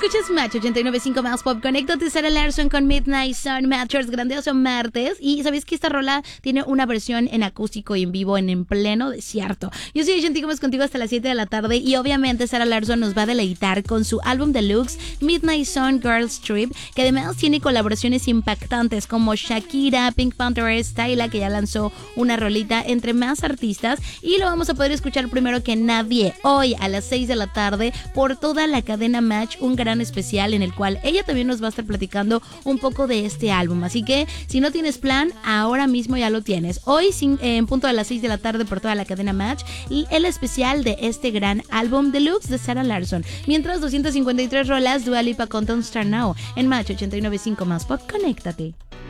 Escuchas Match 89.5 más Pop. Conéctate, Sarah Larsson con Midnight Sun, Matchers, grandioso martes. Y sabéis que esta rola tiene una versión en acústico y en vivo en pleno desierto. Yo soy Shanti Gómez contigo hasta las 7 de la tarde. Y obviamente Sarah Larsson nos va a deleitar con su álbum deluxe Midnight Sun Girls Trip, que además tiene colaboraciones impactantes como Shakira, Pink Panther, Tyla, que ya lanzó una rolita, entre más artistas. Y lo vamos a poder escuchar primero que nadie hoy a las 6 de la tarde por toda la cadena Match, un gran especial en el cual ella también nos va a estar platicando un poco de este álbum. Así que si no tienes plan, ahora mismo ya lo tienes. Hoy en punto de las 6 de la tarde por toda la cadena Match y el especial de este gran álbum deluxe de Sarah Larsson. Mientras 253 rolas, Dua Lipa con Don't Start Now en Match 89.5 más Pop. Conéctate.